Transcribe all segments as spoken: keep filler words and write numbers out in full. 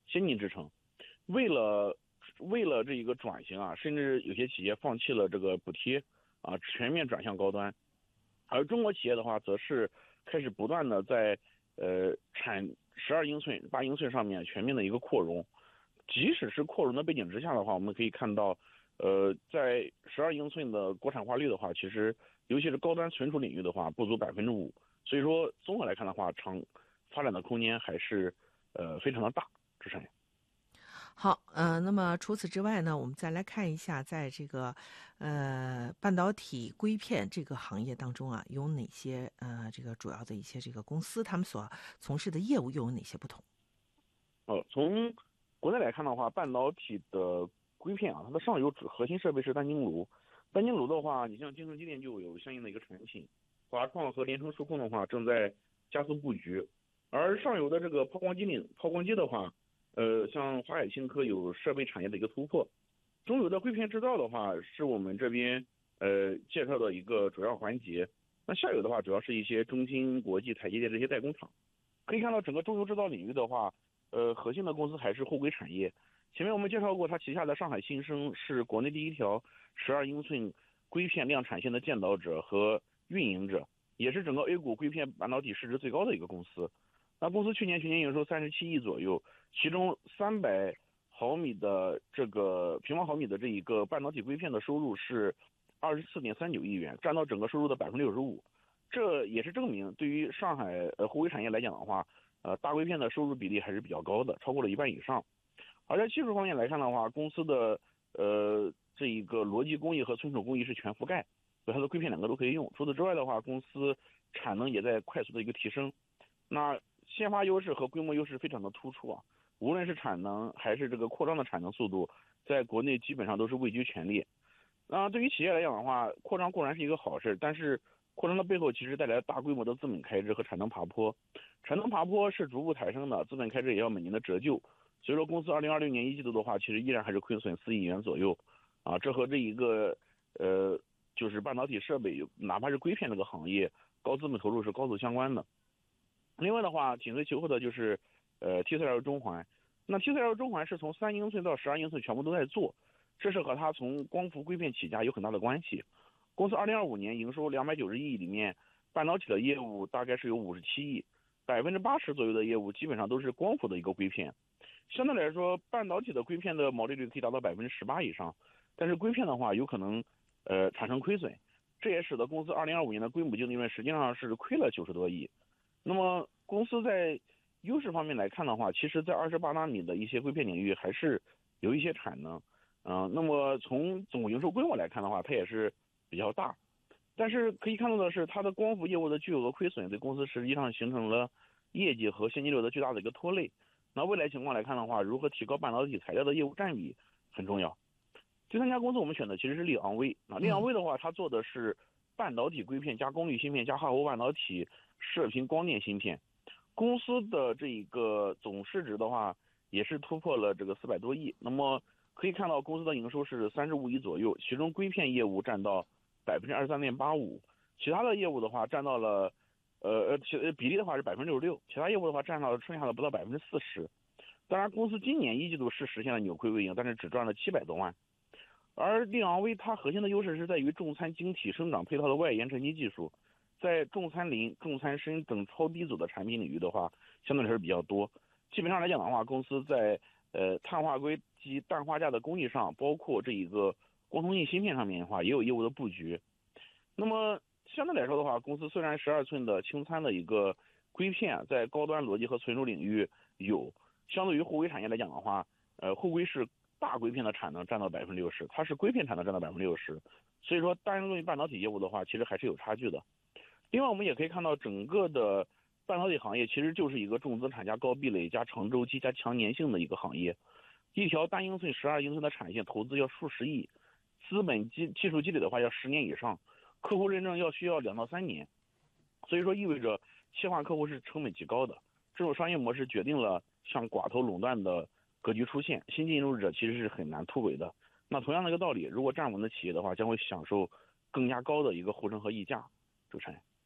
先进制程。为了为了这一个转型啊，甚至有些企业放弃了这个补贴啊，全面转向高端。而中国企业的话，则是开始不断的在呃产十二英寸、八英寸上面全面的一个扩容。即使是扩容的背景之下的话，我们可以看到，呃，在十二英寸的国产化率的话，其实尤其是高端存储领域的话，不足百分之五。所以说，综合来看的话，长发展的空间还是呃非常的大。主持人。 好，呃，那么除此之外呢，我们再来看一下，在这个呃半导体硅片这个行业当中啊，有哪些呃这个主要的一些这个公司，他们所从事的业务又有哪些不同？ 呃，从国内来看的话，半导体的硅片啊，它的上游主核心设备是单晶炉。单晶炉的话，你像京城机电就有相应的一个产品，华创和联成数控的话正在加速布局。而上游的这个抛光机领抛光机的话，呃，像华海信科有设备产业的一个突破。中游的硅片制造的话，是我们这边呃介绍的一个主要环节。那下游的话，主要是一些中芯国际、台积电这些代工厂。可以看到，整个中游制造领域的话，呃，核心的公司还是货柜产业。前面我们介绍过，它旗下的上海新生是国内第一条十二英寸硅片量产线的建导者和运营者，也是整个 A 股硅片半导体市值最高的一个公司。那公司去年全年营收三十七亿左右，其中三百毫米的这个平方毫米的这一个半导体硅片的收入是二十四点三九亿元，占到整个收入的百分之六十五。这也是证明，对于上海呃货柜产业来讲的话，呃大硅片的收入比例还是比较高的，超过了一半以上。而在技术方面来看的话，公司的呃这一个逻辑工艺和存储工艺是全覆盖，所以它的硅片两个都可以用。除此之外的话，公司产能也在快速的一个提升。那先发优势和规模优势非常的突出啊，无论是产能还是这个扩张的产能速度，在国内基本上都是位居前列。那对于企业来讲的话，扩张固然是一个好事，但是扩张的背后其实带来大规模的资本开支和产能爬坡。产能爬坡是逐步抬升的，资本开支也要每年的折旧。所以说，公司二零二六年一季度的话，其实依然还是亏损四亿元左右，啊，这和这一个呃，就是半导体设备，哪怕是硅片这个行业，高资本投入是高度相关的。另外的话，紧随其后的就是呃 T C L 中环。那 T C L 中环是从三英寸到十二英寸全部都在做，这是和它从光伏硅片起家有很大的关系。公司二零二五年营收两百九十亿里面，半导体的业务大概是有五十七亿，百分之八十左右的业务基本上都是光伏的一个硅片。相对来说，半导体的硅片的毛利率可以达到百分之十八以上，但是硅片的话有可能呃产生亏损，这也使得公司二零二五年的归母净利润实际上是亏了九十多亿。那么公司在优势方面来看的话，其实在二十八纳米的一些硅片领域还是有一些产能，嗯、呃，那么从总营收规模来看的话，它也是比较大。但是可以看到的是，它的光伏业务的巨额亏损对公司实际上形成了业绩和现金流的巨大的一个拖累。那未来情况来看的话，如何提高半导体材料的业务占比很重要。第三家公司我们选的其实是利昂威。那利昂威的话，它做的是半导体硅片加功率芯片加化合物半导体射频光电芯片。公司的这一个总市值的话，也是突破了这个四百多亿。那么可以看到，公司的营收是三十五亿左右，其中硅片业务占到百分之二十三点八五，其他的业务的话占到了。呃呃，比例的话是百分之六十六，其他业务的话占到剩下的不到百分之四十。当然，公司今年一季度是实现了扭亏为盈，但是只赚了七百多万。而利昂威它核心的优势是在于重餐晶体生长配套的外延沉积技术，在重餐磷、重餐砷等超低阻的产品领域的话，相对来说比较多。基本上来讲的话，公司在呃碳化硅及氮化镓的工艺上，包括这一个光通信芯片上面的话，也有业务的布局。那么相对来说的话，公司虽然十二寸的轻餐的一个硅片在高端逻辑和存储领域有，相对于货柜产业来讲的话，呃，货柜是大硅片的产能占到百分之六十，它是硅片产能占到百分之六十，所以说单论半导体业务的话，其实还是有差距的。另外，我们也可以看到，整个的半导体行业其实就是一个重资产加高壁垒加长周期加强粘性的一个行业。一条单英寸、十二英寸的产线投资要数十亿，资本技技术积累的话要十年以上。客户认证要需要两到三年，所以说意味着切换客户是成本极高的。这种商业模式决定了像寡头垄断的格局出现，新进入者其实是很难突围的。那同样的一个道理，如果站稳的企业的话，将会享受更加高的一个护城和溢价。主持人。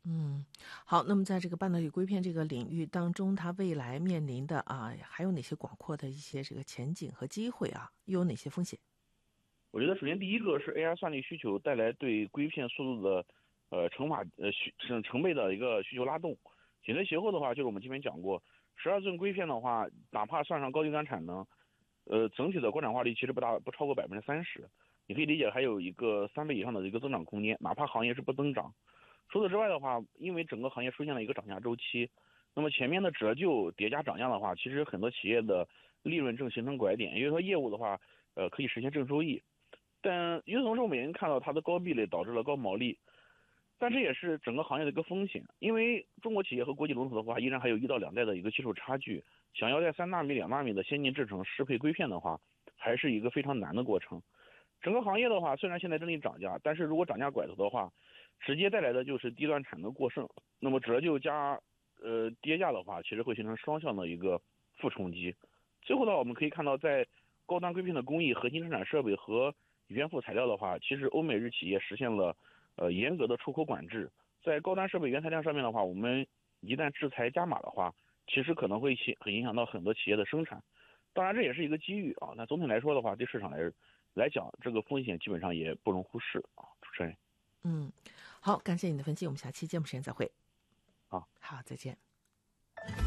嗯，好，那么在这个半导体硅片这个领域当中，它未来面临的啊，还有哪些广阔的一些这个前景和机会啊？又有哪些风险？ 我觉得首先第一个是 A I 算力需求带来对硅片速度的呃乘法呃需成倍的一个需求拉动。紧随其后的话，就是我们前面讲过，十二寸硅片的话，哪怕算上高低端产能，呃，整体的国产化率其实不大不超过百分之三十。你可以理解还有一个三倍以上的一个增长空间，哪怕行业是不增长。除此之外的话，因为整个行业出现了一个涨价周期，那么前面的折旧叠加涨价的话，其实很多企业的利润正形成拐点，也就是说业务的话，呃，可以实现正收益。但与此同时，我们也能看到它的高壁垒导致了高毛利，但这也是整个行业的一个风险，因为中国企业和国际龙头的话，依然还有一到两代的一个技术差距，想要在三纳米、两纳米的先进制程适配硅片的话，还是一个非常难的过程。整个行业的话，虽然现在正在涨价，但是如果涨价拐头的话，直接带来的就是低端产能过剩，那么折旧加呃跌价的话，其实会形成双向的一个负冲击。最后呢，我们可以看到，在高端硅片的工艺、核心生产设备和原副材料的话，其实欧美日企业实现了呃严格的出口管制。在高端设备原材料上面的话，我们一旦制裁加码的话，其实可能会很影响到很多企业的生产。当然这也是一个机遇啊。那总体来说的话，对市场来来讲，这个风险基本上也不容忽视啊。主持人， 嗯，好，感谢你的分析，我们下期节目时间再会。 好， 好，再见。